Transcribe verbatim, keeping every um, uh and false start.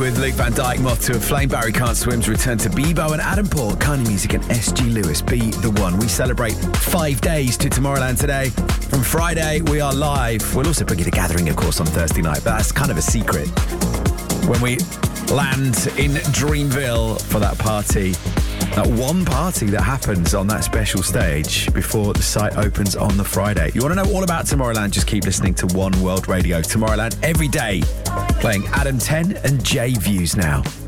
with Luke Van Dyke, Moth to a Flame, Barry Can't Swim's return to Bebo and Adam Port, Carney Music and S G Lewis, Be The One. We celebrate five days to Tomorrowland today. From Friday, we are live. We'll also bring you the gathering, of course, on Thursday night, but that's kind of a secret. When we land in Dreamville for that party, that one party that happens on that special stage before the site opens on the Friday. You want to know all about Tomorrowland? Just keep listening to One World Radio. Tomorrowland every day, playing Adam ten and J Views now.